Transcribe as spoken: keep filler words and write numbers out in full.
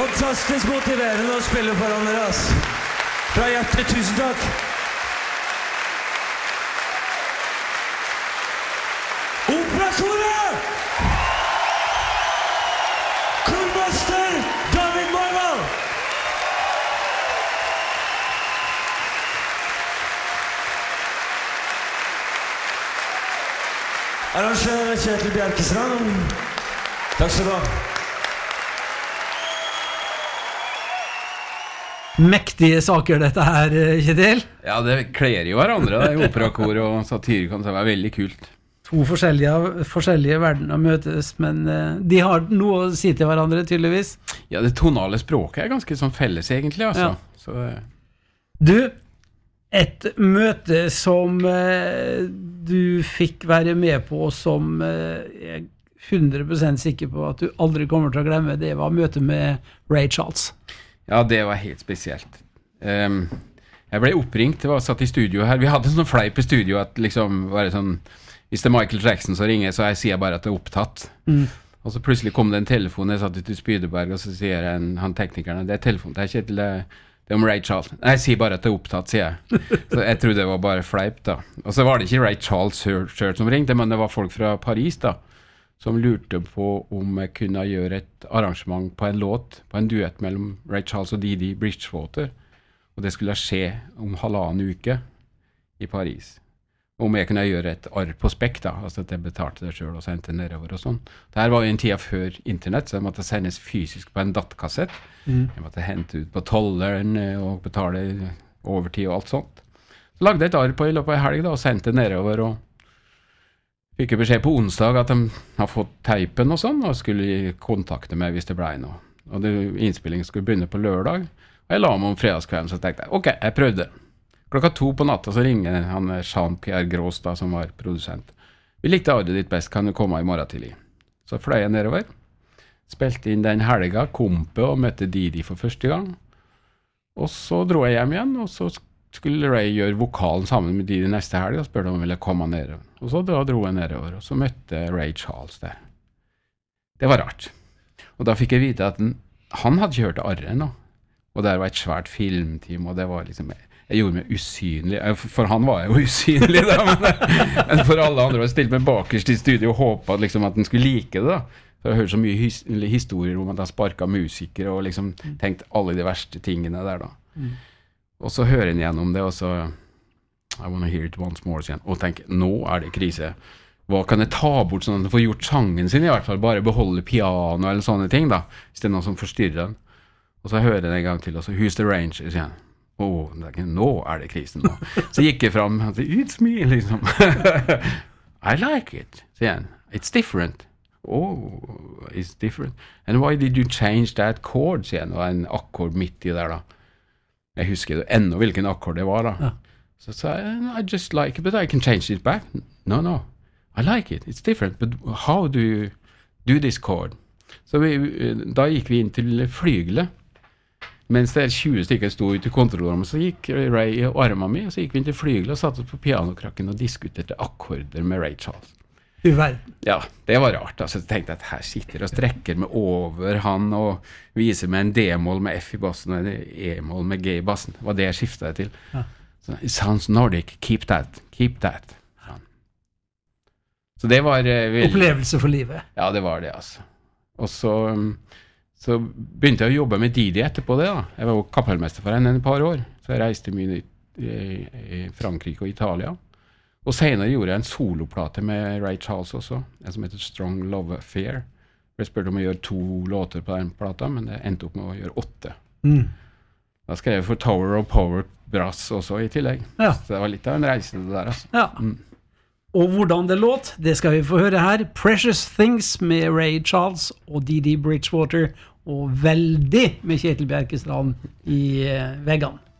Fantastisk motiverende å spille foran dere, ass. Fra hjertet, tusen takk. Operakoret! Kormester David Marval! Arrangør Kjetil Bjerkestrand. Takk skal du ha. Mektige saker dette her, Kjetil. Ja, det kler jo hverandre, det er operakor og satirikon, så det var veldig kult. To forskjellige, forskjellige verdener møtes, men de har noe å si til hverandre, tydeligvis. Ja, det tonale språket er ganske sånn felles, egentlig, altså. Ja. Så, du, et møte som eh, du fikk være med på, som eh, jeg er hundre prosent sikker på at du aldri kommer til å glemme, det var møtet med Ray Charles. Ja, det var helt spesielt. Um, jeg ble oppringt, det var satt i studio her. Vi hadde en sånn fleip i studio at liksom var det sånn, hvis det er Michael Jackson så ringer, så jeg sier bare at det er opptatt. Mm. Og så plutselig kom det en telefon, jeg satt ut i Spydeberg, og så sier jeg, han teknikeren, det er telefon, det er ikke til det, det er om Ray Charles. Nei, jeg sier bare at det er opptatt, sier jeg. Så jeg trodde det var bare fleip da. Og så var det ikke Ray Charles Shirt som ringte, men det var folk fra Paris da, som lurte på om jeg kunne gjøre et arrangement på en låt, på en duett mellom Ray Charles og Didi Bridgewater. Og det skulle skje om halvannen uke i Paris. Om jeg kunne gjøre et arr på spekk da, altså at jeg betalte det selv og sendte nedover og sånn. Dette var jo en tid før internett, så det måtte sendes fysisk på en datakassett. Mm. Jeg måtte hente ut på tolleren og betale overtid og alt sånt. Så lagde jeg et arr på i løpet av helg da, og sendte nedover og fikk jeg beskjed på onsdag at de har fått teipen og sånn, og skulle kontakte meg hvis det ble noe. Og det, innspillingen skulle begynne på lørdag, og jeg la meg om fredagskvelden, så tenkte jeg, ok, jeg prøvde. Klokka to på natta så ringer han Jean-Pierre Gros da, som var produsent. Vi likte arret ditt best, kan du komme i morgen tidlig? Så fløy jeg nedover, spilte inn den helga, kompe og møtte Didi for første gang. Og så dro jeg hjem igjen, og så skulle Ray gjøre vokalen sammen med Didi neste helg, og spørte om han ville komme nedover. Og så da dro jeg nedover, og så møtte Ray Charles der. Det var rart. Og da fikk jeg vite at den, han hadde ikke hørt arret nå. Og der var et svært filmteam, og det var liksom... Jeg gjorde meg usynlig, for han var jeg jo usynlig da, men for alle andre var jeg stilt meg bakerst i studio og håpet liksom at den skulle like det da. For jeg hørte så mye his historier om at han sparket musikere og liksom tenkt alle de verste tingene der da. Mm. Og så hører jeg gjennom det, og så I wanna hear it once more, igjen, og tenker, nå er det krise. Hva kan jeg ta bort sånn at jeg får gjort sangen sin i hvert fall, bare beholde piano eller sånne ting da, hvis det er noe som forstyrrer den. Og så hører jeg det en gang til, og så who's the ranger, igjen. Åh, oh, nå er det krisen nå. Så gikk jeg fram, og sa, it's me, liksom. I like it, sier han. It's different. Oh, it's different. And why did you change that chord, sier han. Og en akkord midt i der da. Jeg husker ennå hvilken akkord det var da. Ja. Så sa jeg, I just like it, but I can change it back. No, no, I like it, it's different. But how do you do this chord? Så vi, da gikk vi inn til flygelet. Mens det er tjue stykker stod ute i kontrollrommet, så gikk Ray i armen min, og så gikk vi inn til flygelet og satt oss på pianokrakken og diskuterte akkorder med Ray Charles. I verden. Ja, det var rart. Altså, jeg tenkte at her sitter og strekker meg over han og viser meg en D-mål med F i bassen og en E-mål med G i bassen. Det var det jeg skiftet til. Ja. Så, it sounds Nordic, keep that, keep that. Ja. Så det var... Uh, vel... Opplevelse for livet. Ja, det var det, altså. Og så... Um, Så begynte jeg å jobbe med Didi etterpå det da. Jeg var jo kapellmester for henne en par år. Så jeg reiste mye i, i Frankrike og Italia. Og senere gjorde jeg en soloplate med Ray Charles også. En som heter Strong Love Affair. Jeg spurte om å gjøre to låter på den plata, men det endte opp med å gjøre åtte. Mm. Da skrev jeg for Tower of Power Brass også i tillegg. Ja. Så det var litt av en reise det der. Altså. Ja. Mm. Og hvordan det låt, det skal vi få høre her. Precious Things med Ray Charles og Didi Bridgewater, og veldig med Kjetil Bjerkestrand i veggene.